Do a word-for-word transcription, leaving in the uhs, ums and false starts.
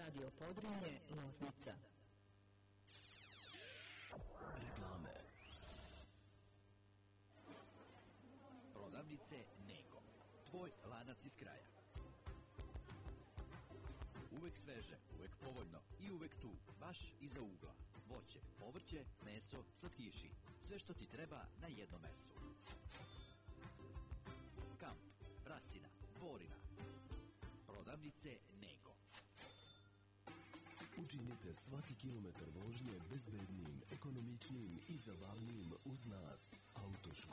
Radio Podrinje, Loznica. Reklame. Prodavnice Nego. Tvoj lanac iz kraja. Uvek sveže, uvek povoljno i uvek tu, baš iza ugla. Voće, povrće, meso, slatkiši. Sve što ti treba na jednom mestu. Kamp, Rasina, Borina. Prodavnice Nego. Učinite svaki kilometar vožnje bezbednijim, ekonomičnijim i zabavnijim uz nas. Autoškola.